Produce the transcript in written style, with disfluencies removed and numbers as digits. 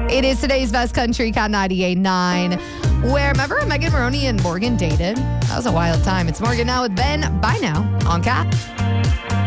It is today's best country, Cat 98.9. Where, remember Megan Maroney and Morgan dated? That was a wild time. It's Morgan now with Ben. Bye now on Cat.